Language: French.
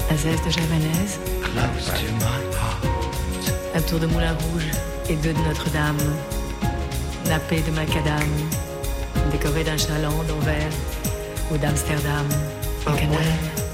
Azès de Javanaise, Close to my heart. un tour de Moulin Rouge et deux de Notre-Dame, nappé de macadam, décoré d'un chaland d'Anvers ou d'Amsterdam, au Canal.